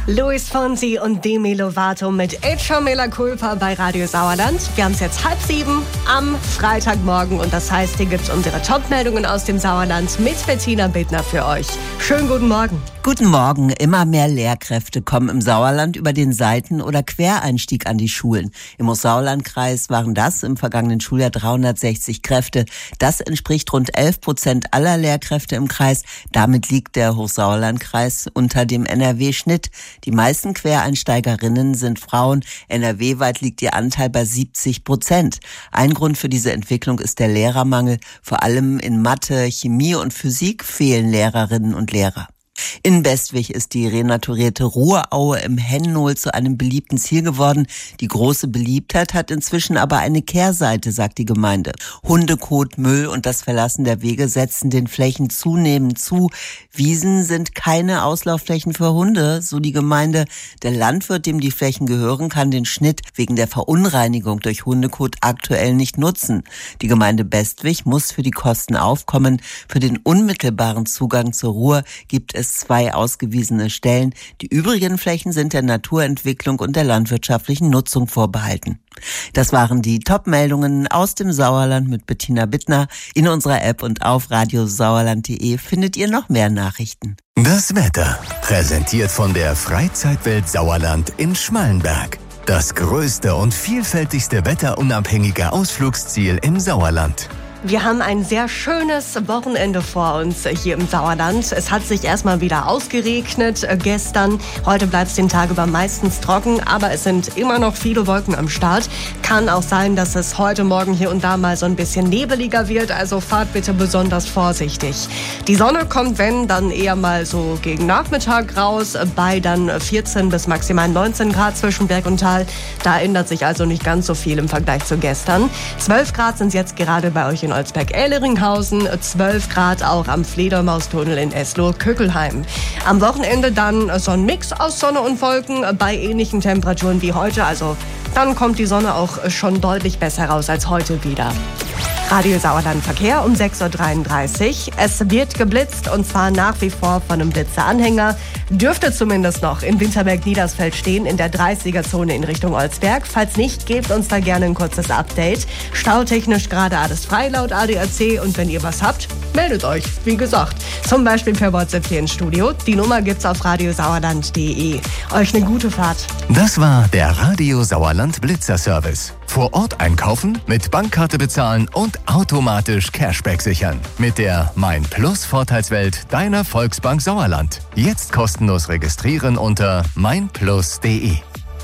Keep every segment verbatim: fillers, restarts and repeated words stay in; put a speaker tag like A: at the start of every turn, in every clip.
A: Luis Fonsi und Demi Lovato mit Echa Mea Culpa bei Radio Sauerland. Wir haben es jetzt halb sieben am Freitagmorgen und das heißt, hier gibt es unsere Top-Meldungen aus dem Sauerland mit Bettina Bittner für euch. Schönen guten Morgen.
B: Guten Morgen. Immer mehr Lehrkräfte kommen im Sauerland über den Seiten- oder Quereinstieg an die Schulen. Im Hochsauerlandkreis waren das im vergangenen Schuljahr dreihundertsechzig Kräfte. Das entspricht rund elf Prozent aller Lehrkräfte im Kreis. Damit liegt der Hochsauerlandkreis unter dem N R W-Schnitt. Die meisten Quereinsteigerinnen sind Frauen. N R W-weit liegt ihr Anteil bei siebzig Prozent. Ein Grund für diese Entwicklung ist der Lehrermangel. Vor allem in Mathe, Chemie und Physik fehlen Lehrerinnen und Lehrer. In Bestwig ist die renaturierte Ruhraue im Hennohl zu einem beliebten Ziel geworden. Die große Beliebtheit hat inzwischen aber eine Kehrseite, sagt die Gemeinde. Hundekot, Müll und das Verlassen der Wege setzen den Flächen zunehmend zu. Wiesen sind keine Auslaufflächen für Hunde, so die Gemeinde. Der Landwirt, dem die Flächen gehören, kann den Schnitt wegen der Verunreinigung durch Hundekot aktuell nicht nutzen. Die Gemeinde Bestwig muss für die Kosten aufkommen. Für den unmittelbaren Zugang zur Ruhr gibt es zwei ausgewiesene Stellen. Die übrigen Flächen sind der Naturentwicklung und der landwirtschaftlichen Nutzung vorbehalten. Das waren die Top-Meldungen aus dem Sauerland mit Bettina Bittner. In unserer App und auf radiosauerland punkt de findet ihr noch mehr Nachrichten.
C: Das Wetter, präsentiert von der Freizeitwelt Sauerland in Schmallenberg. Das größte und vielfältigste wetterunabhängige Ausflugsziel im Sauerland.
A: Wir haben ein sehr schönes Wochenende vor uns hier im Sauerland. Es hat sich erstmal wieder ausgeregnet äh, gestern. Heute bleibt es den Tag über meistens trocken, aber es sind immer noch viele Wolken am Start. Kann auch sein, dass es heute Morgen hier und da mal so ein bisschen nebeliger wird, also fahrt bitte besonders vorsichtig. Die Sonne kommt, wenn, dann eher mal so gegen Nachmittag raus, bei dann vierzehn bis maximal neunzehn Grad zwischen Berg und Tal. Da ändert sich also nicht ganz so viel im Vergleich zu gestern. zwölf Grad sind jetzt gerade bei euch in Olsberg-Ehleringhausen, zwölf Grad auch am Fledermaustunnel in Eslohe-Kückelheim. Am Wochenende dann so ein Mix aus Sonne und Wolken bei ähnlichen Temperaturen wie heute. Also dann kommt die Sonne auch schon deutlich besser raus als heute wieder. Radio Sauerland Verkehr um sechs Uhr dreiunddreißig. Es wird geblitzt und zwar nach wie vor von einem Blitzeranhänger. Dürfte zumindest noch in Winterberg-Niedersfeld stehen, in der dreißiger-Zone in Richtung Olsberg. Falls nicht, gebt uns da gerne ein kurzes Update. Stautechnisch gerade alles frei laut A D A C und wenn ihr was habt, meldet euch, wie gesagt. Zum Beispiel per WhatsApp hier ins Studio. Die Nummer gibt's auf radiosauerland punkt de. Euch eine gute Fahrt.
C: Das war der Radio Sauerland Blitzer Service. Vor Ort einkaufen, mit Bankkarte bezahlen und automatisch Cashback sichern. Mit der Mein Plus Vorteilswelt deiner Volksbank Sauerland. Jetzt kostenlos registrieren unter mein plus punkt de.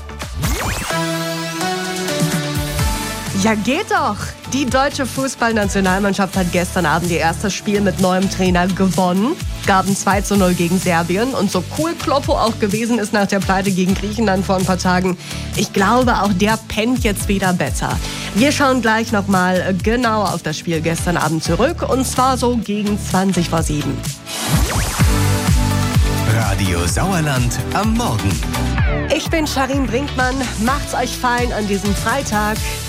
A: Ja, geht doch! Die deutsche Fußballnationalmannschaft hat gestern Abend ihr erstes Spiel mit neuem Trainer gewonnen. Gab ein zwei zu null gegen Serbien. Und so cool Kloppo auch gewesen ist nach der Pleite gegen Griechenland vor ein paar Tagen, ich glaube, auch der pennt jetzt wieder besser. Wir schauen gleich nochmal genau auf das Spiel gestern Abend zurück. Und zwar so gegen zwanzig vor sieben.
C: Radio Sauerland am Morgen.
A: Ich bin Charin Brinkmann. Macht's euch fein an diesem Freitag.